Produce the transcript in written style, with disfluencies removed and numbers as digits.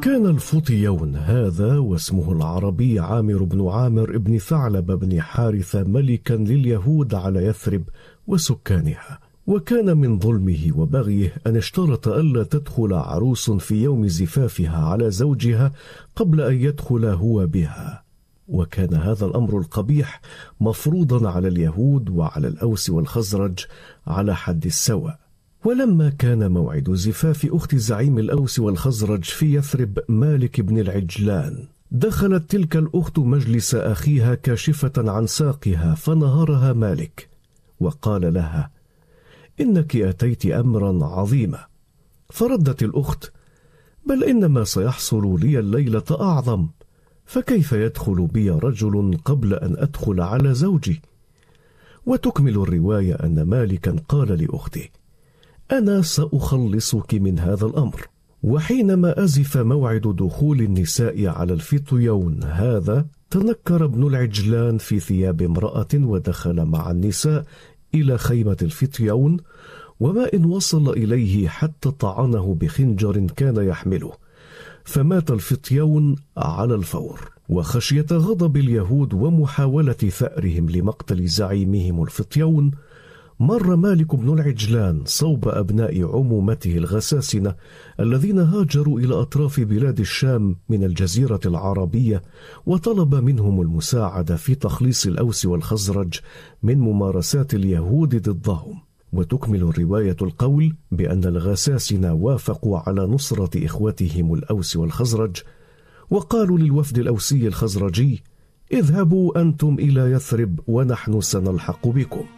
وكان الفطيون هذا واسمه العربي عامر بن عامر بن ثعلب بن حارثة ملكا لليهود على يثرب وسكانها. وكان من ظلمه وبغيه أن اشترط ألا تدخل عروس في يوم زفافها على زوجها قبل أن يدخل هو بها، وكان هذا الأمر القبيح مفروضا على اليهود وعلى الأوس والخزرج على حد السواء. ولما كان موعد زفاف أخت زعيم الأوس والخزرج في يثرب مالك بن العجلان، دخلت تلك الأخت مجلس أخيها كاشفة عن ساقها، فنهرها مالك وقال لها: إنك أتيت أمرا عظيما. فردت الأخت: بل إنما سيحصل لي الليلة أعظم، فكيف يدخل بي رجل قبل أن أدخل على زوجي؟ وتكمل الرواية أن مالكا قال لأخته: أنا سأخلصك من هذا الأمر. وحينما أزف موعد دخول النساء على الفطيون هذا، تنكر ابن العجلان في ثياب امرأة ودخل مع النساء إلى خيمة الفطيون، وما إن وصل إليه حتى طعنه بخنجر كان يحمله، فمات الفطيون على الفور. وخشية غضب اليهود ومحاولة ثأرهم لمقتل زعيمهم الفطيون، مر مالك بن العجلان صوب أبناء عمومته الغساسنة الذين هاجروا إلى أطراف بلاد الشام من الجزيرة العربية، وطلب منهم المساعدة في تخليص الأوس والخزرج من ممارسات اليهود ضدهم. وتكمل الرواية القول بأن الغساسنة وافقوا على نصرة إخوتهم الأوس والخزرج، وقالوا للوفد الأوسي الخزرجي: اذهبوا أنتم إلى يثرب ونحن سنلحق بكم.